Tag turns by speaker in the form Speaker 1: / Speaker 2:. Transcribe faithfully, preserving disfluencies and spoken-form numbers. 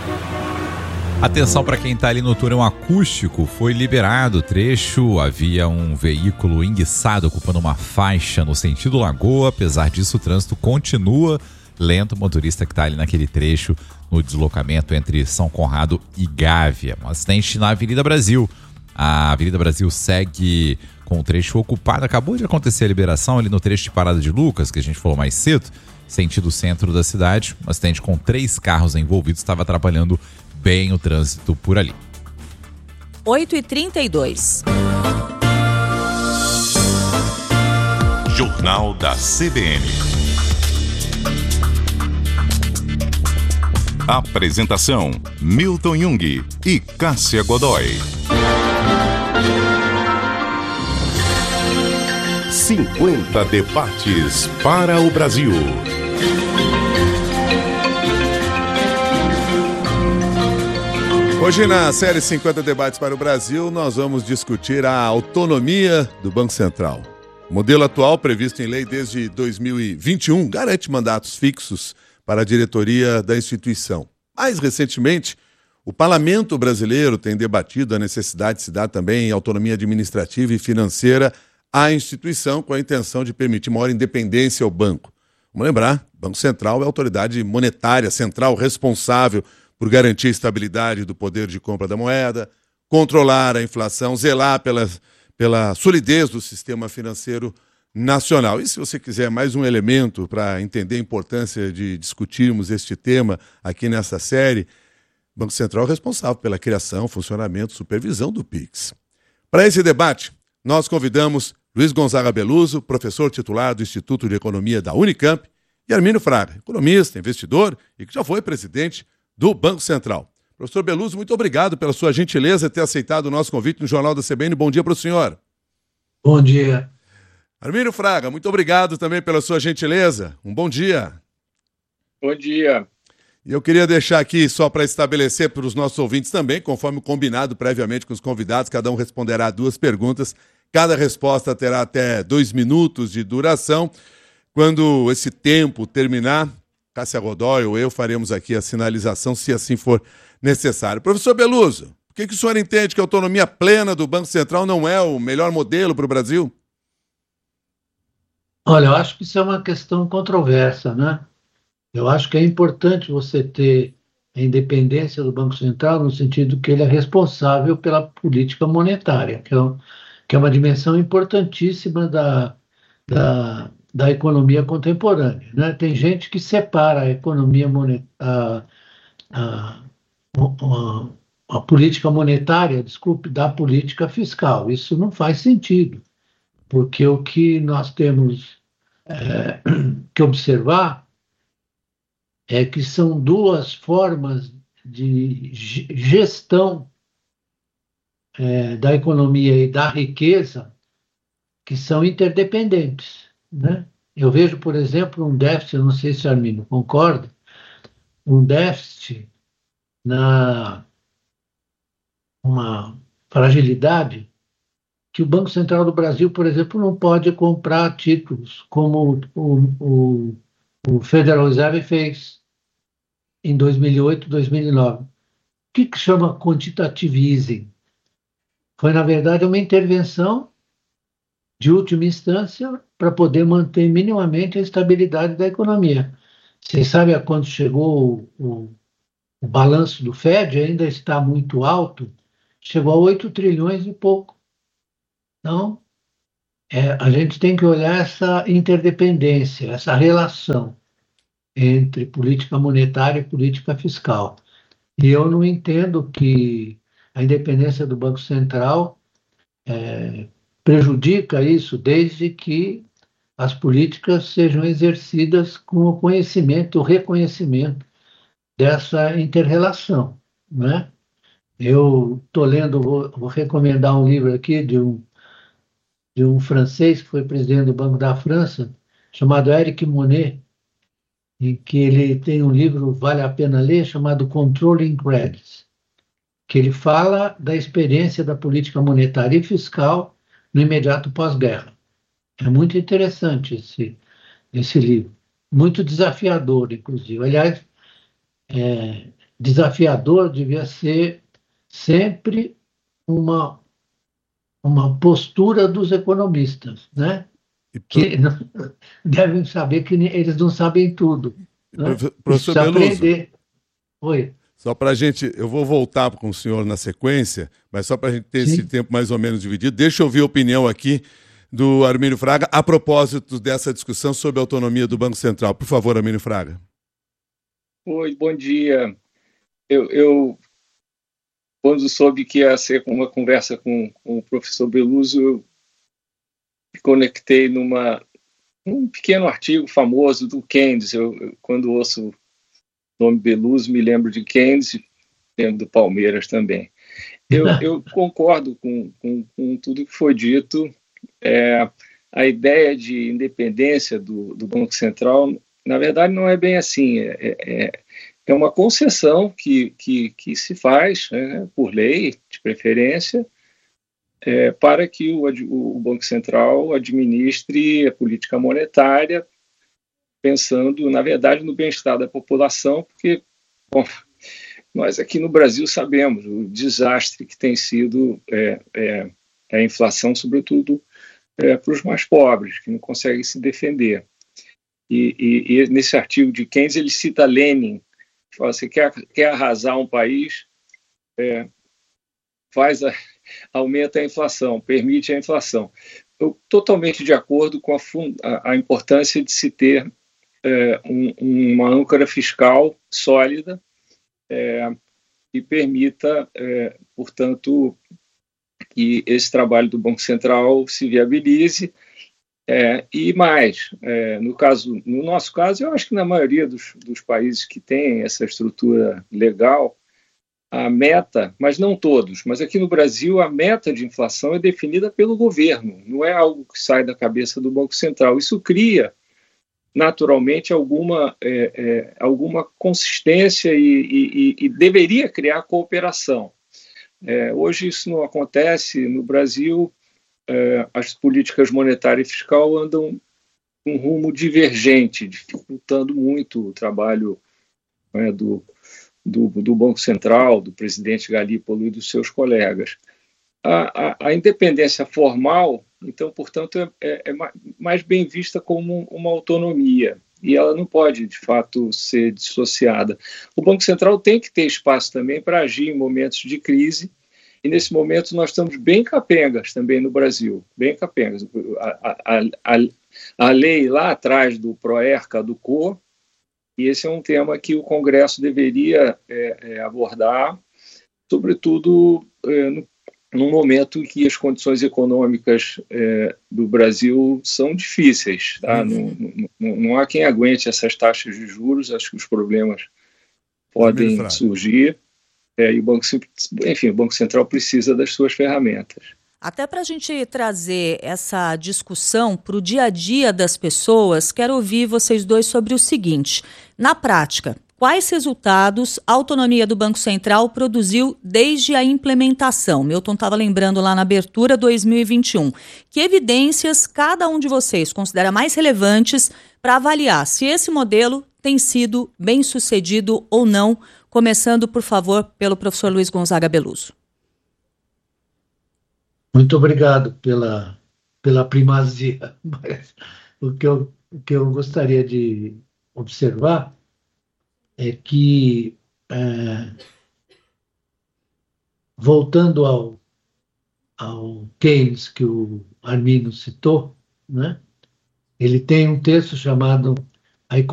Speaker 1: Atenção para quem está ali no túnel acústico, foi liberado o trecho, havia um veículo enguiçado ocupando uma faixa no sentido Lagoa, apesar disso o trânsito continua lento, o motorista que está ali naquele trecho no deslocamento entre São Conrado e Gávea. Um acidente na Avenida Brasil, a Avenida Brasil segue com o trecho ocupado, acabou de acontecer a liberação ali no trecho de Parada de Lucas, que a gente falou mais cedo, sentido centro da cidade, um acidente com três carros envolvidos estava atrapalhando bem o trânsito por ali.
Speaker 2: oito e trinta e dois.
Speaker 3: Jornal da C B N. Apresentação: Milton Jung e Cássia Godoy. cinquenta debates para o Brasil.
Speaker 4: Hoje, na série cinquenta Debates para o Brasil, nós vamos discutir a autonomia do Banco Central. O modelo atual, previsto em lei desde dois mil e vinte e um, garante mandatos fixos para a diretoria da instituição. Mais recentemente, o Parlamento brasileiro tem debatido a necessidade de se dar também autonomia administrativa e financeira à instituição, com a intenção de permitir maior independência ao banco. Vamos lembrar, o Banco Central é a autoridade monetária central responsável por garantir a estabilidade do poder de compra da moeda, controlar a inflação, zelar pela, pela solidez do sistema financeiro nacional. E se você quiser mais um elemento para entender a importância de discutirmos este tema aqui nessa série, o Banco Central é responsável pela criação, funcionamento, supervisão do Pix. Para esse debate, nós convidamos Luiz Gonzaga Beluso, professor titular do Instituto de Economia da Unicamp, e Armínio Fraga, economista, investidor e que já foi presidente do Banco Central. Professor Beluso, muito obrigado pela sua gentileza de ter aceitado o nosso convite no Jornal da C B N. Bom dia para o senhor.
Speaker 5: Bom dia.
Speaker 4: Armínio Fraga, muito obrigado também pela sua gentileza. Um bom dia.
Speaker 6: Bom dia.
Speaker 4: E eu queria deixar aqui, só para estabelecer para os nossos ouvintes também, conforme combinado previamente com os convidados, cada um responderá duas perguntas. Cada resposta terá até dois minutos de duração. Quando esse tempo terminar, Cássia Godoy ou eu faremos aqui a sinalização, se assim for necessário. Professor Beluso, por que, que o senhor entende que a autonomia plena do Banco Central não é o melhor modelo para o Brasil?
Speaker 5: Olha, eu acho que isso é uma questão controversa, né? Eu acho que é importante você ter a independência do Banco Central no sentido que ele é responsável pela política monetária, que é, um, que é uma dimensão importantíssima da, da, da economia contemporânea, né? Tem gente que separa a economia monetária, a, a, a política monetária, desculpe, da política fiscal. Isso não faz sentido, porque o que nós temos é, que observar é que são duas formas de gestão é, da economia e da riqueza que são interdependentes, né? Eu vejo, por exemplo, um déficit, eu não sei se o Armínio concorda, um déficit na uma fragilidade que o Banco Central do Brasil, por exemplo, não pode comprar títulos, como o, o, o Federal Reserve fez em dois mil e oito, dois mil e nove. O que, que chama quantitative easing? Foi, na verdade, uma intervenção de última instância para poder manter minimamente a estabilidade da economia. Vocês sabem a quanto chegou o, o, o balanço do Fed? Ainda está muito alto, chegou a oito trilhões e pouco. Então, é, a gente tem que olhar essa interdependência, essa relação entre política monetária e política fiscal. E eu não entendo que a independência do Banco Central é, prejudica isso, desde que as políticas sejam exercidas com o conhecimento, o reconhecimento dessa inter-relação, né? Eu estou lendo, vou, vou recomendar um livro aqui de um de um francês que foi presidente do Banco da França, chamado Eric Monet, em que ele tem um livro, vale a pena ler, chamado Controlling Credits, que ele fala da experiência da política monetária e fiscal no imediato pós-guerra. É muito interessante esse, esse livro, muito desafiador, inclusive. Aliás, é, desafiador devia ser sempre uma, uma postura dos economistas, né?
Speaker 4: E, pro-
Speaker 5: Que não- devem saber que eles não sabem tudo, né?
Speaker 4: profe-
Speaker 5: E
Speaker 4: professor
Speaker 5: precisa
Speaker 4: Beluso,
Speaker 5: aprender. Oi,
Speaker 4: só para a gente, eu vou voltar com o senhor na sequência, mas só para a gente ter esse
Speaker 5: sim.
Speaker 4: tempo mais ou menos dividido, deixa eu ouvir a opinião aqui do Armínio Fraga a propósito dessa discussão sobre a autonomia do Banco Central. Por favor, Armínio Fraga.
Speaker 6: Oi, bom dia. Eu, eu quando soube que ia ser uma conversa com, com o professor Beluso, eu me conectei numa um pequeno artigo famoso do Keynes. Eu, eu, quando ouço o nome Beluso, me lembro de Keynes, lembro do Palmeiras também. Eu, eu concordo com, com, com tudo que foi dito. É, a ideia de independência do, do Banco Central, na verdade, não é bem assim. É, é, é uma concessão que, que, que se faz, né, por lei, de preferência, é, para que o, o Banco Central administre a política monetária, pensando, na verdade, no bem-estar da população, porque, bom, nós aqui no Brasil sabemos o desastre que tem sido é, é, a inflação, sobretudo é, para os mais pobres, que não conseguem se defender. E, e, e nesse artigo de Keynes, ele cita Lenin, que fala assim, quer, quer arrasar um país, é, faz a, aumenta a inflação, permite a inflação. Eu totalmente de acordo com a, a, a importância de se ter é, um, uma âncora fiscal sólida, é, que permita, é, portanto, que esse trabalho do Banco Central se viabilize. É, e mais, é, no, caso, no nosso caso, eu acho que na maioria dos, dos países que têm essa estrutura legal, a meta, mas não todos, mas aqui no Brasil a meta de inflação é definida pelo governo, não é algo que sai da cabeça do Banco Central. Isso cria, naturalmente, alguma, é, é, alguma consistência e, e, e deveria criar cooperação. É, hoje isso não acontece. No Brasil, é, as políticas monetária e fiscal andam com um rumo divergente, dificultando muito o trabalho, né, do, do, do Banco Central, do presidente Galípolo e dos seus colegas. A, a, a independência formal, então, portanto, é, é, é mais bem vista como uma autonomia, e ela não pode, de fato, ser dissociada. O Banco Central tem que ter espaço também para agir em momentos de crise, e nesse momento nós estamos bem capengas também no Brasil, bem capengas. A, a, a, a lei lá atrás do PROER caducou, e esse é um tema que o Congresso deveria é, é, abordar, sobretudo é, no num momento em que as condições econômicas é, do Brasil são difíceis. Tá? Uhum. Não, não, não há quem aguente essas taxas de juros, acho que os problemas podem surgir, é, e o Banco, enfim, o Banco Central precisa das suas ferramentas.
Speaker 2: Até para a gente trazer essa discussão para o dia a dia das pessoas, quero ouvir vocês dois sobre o seguinte: na prática, quais resultados a autonomia do Banco Central produziu desde a implementação? Milton estava lembrando lá na abertura dois mil e vinte e um. Que evidências cada um de vocês considera mais relevantes para avaliar se esse modelo tem sido bem sucedido ou não? Começando, por favor, pelo professor Luiz Gonzaga Beluso.
Speaker 5: Muito obrigado pela, pela primazia. Mas o que eu, o que eu gostaria de observar é que, é, voltando ao, ao Keynes, que o Armínio citou, né, ele tem um texto chamado